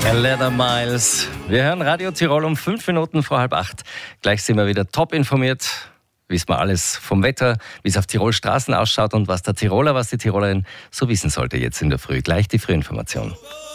Leather Miles. Wir hören Radio Tirol um 5 Minuten vor 7:30. Gleich sind wir wieder top informiert. Wissen wir alles vom Wetter, wie es auf Tirol Straßen ausschaut und was der Tiroler, was die Tirolerin so wissen sollte jetzt in der Früh. Gleich die Frühinformation.